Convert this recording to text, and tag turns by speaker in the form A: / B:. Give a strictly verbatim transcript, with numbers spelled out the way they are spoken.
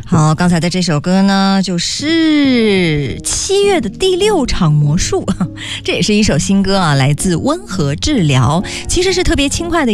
A: 好，刚才的这首歌呢，就是七月的第六场魔术，这也是一首新歌啊，来自温和治疗，其实是特别轻快的